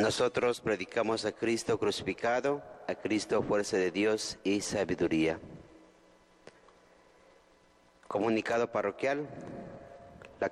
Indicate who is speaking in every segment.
Speaker 1: Nosotros predicamos a Cristo crucificado, a Cristo fuerza de Dios y sabiduría. Comunicado parroquial. La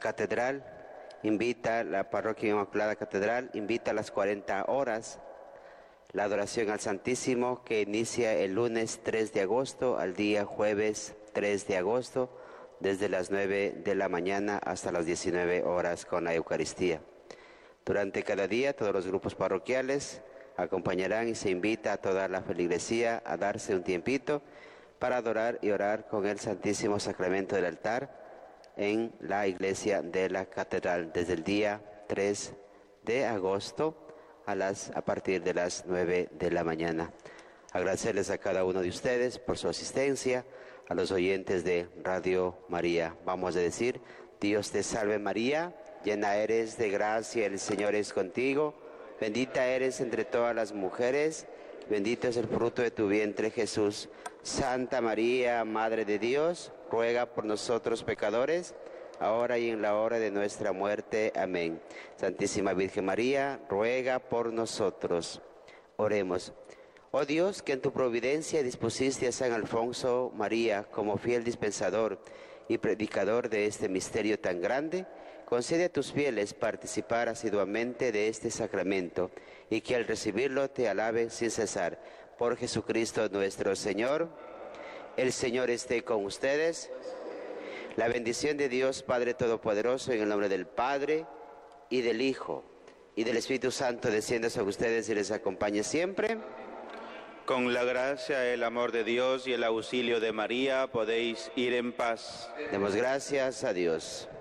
Speaker 1: Parroquia Inmaculada Catedral invita a las 40 horas la adoración al Santísimo, que inicia el lunes 3 de agosto al día jueves 3 de agosto, desde las 9 de la mañana hasta las 19 horas con la Eucaristía. Durante cada día todos los grupos parroquiales acompañarán y se invita a toda la feligresía a darse un tiempito para adorar y orar con el Santísimo Sacramento del altar en la iglesia de la Catedral desde el día 3 de agosto a partir de las 9 de la mañana. Agradecerles a cada uno de ustedes por su asistencia, a los oyentes de Radio María. Vamos a decir: Dios te salve María, llena eres de gracia, el Señor es contigo, bendita eres entre todas las mujeres, bendito es el fruto de tu vientre Jesús. Santa María, Madre de Dios, ruega por nosotros pecadores, ahora y en la hora de nuestra muerte. Amén. Santísima Virgen María, ruega por nosotros. Oremos. Oh Dios, que en tu providencia dispusiste a San Alfonso María como fiel dispensador y predicador de este misterio tan grande, concede a tus fieles participar asiduamente de este sacramento y que al recibirlo te alaben sin cesar. Por Jesucristo nuestro Señor. El Señor esté con ustedes. La bendición de Dios Padre Todopoderoso, en el nombre del Padre y del Hijo y del Espíritu Santo, descienda sobre ustedes y les acompañe siempre.
Speaker 2: Con la gracia, el amor de Dios y el auxilio de María podéis ir en paz.
Speaker 1: Demos gracias a Dios.